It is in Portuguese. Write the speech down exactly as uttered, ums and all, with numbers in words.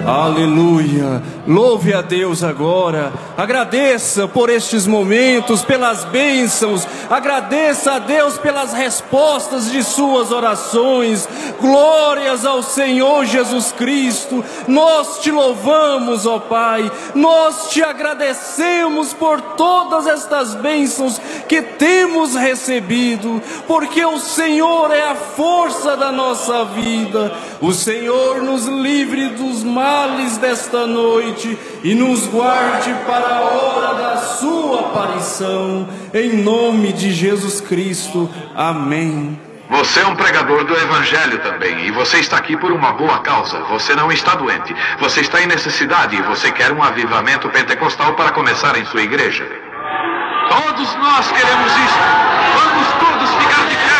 Aleluia. Louve a Deus agora. Agradeça por estes momentos, pelas bênçãos. Agradeça a Deus pelas respostas de suas orações. Glórias ao Senhor Jesus Cristo. Nós te louvamos, ó Pai. Nós te agradecemos por todas estas bênçãos que temos recebido, porque o Senhor é a força da nossa vida. O Senhor nos livre dos males desta noite e nos guarde para a hora da sua aparição. Em nome de Jesus Cristo. Amém. Você é um pregador do Evangelho também, e você está aqui por uma boa causa. Você não está doente, você está em necessidade e você quer um avivamento pentecostal para começar em sua igreja. Todos nós queremos isso. Vamos todos ficar de pé.